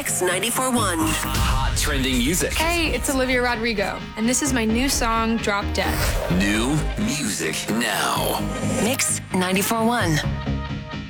Mix 94.1. Hot trending music. Hey, it's Olivia Rodrigo, and this is my new song, Drop Dead. New music now. Mix 94.1.